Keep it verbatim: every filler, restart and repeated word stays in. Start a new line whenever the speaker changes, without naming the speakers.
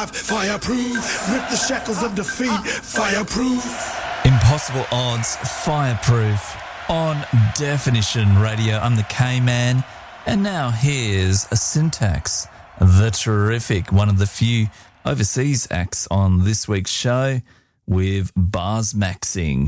five, fireproof. Rip the shackles of defeat, fireproof.
Impossible Odds, Fireproof on Definition Radio. I'm the K-Man. And now here's a Syntax, the terrific, one of the few overseas acts on this week's show with Bars Maxing.